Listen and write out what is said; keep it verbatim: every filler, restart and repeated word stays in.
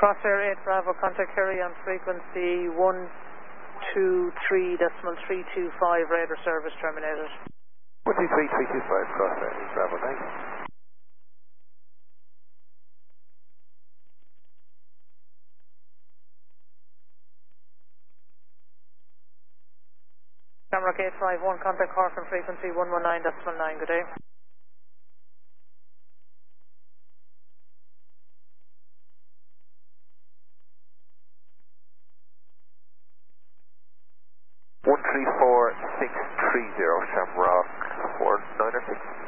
Crosshair eight Bravo, contact Kerry on frequency one two three decimal three two five, radar service terminated. one two three three two five, Crosshair eight Bravo, thanks. Shamrock eight five one, contact Cork on frequency one one nine decimal nine, good day. one three four six three zero, Shamrock four nine or six.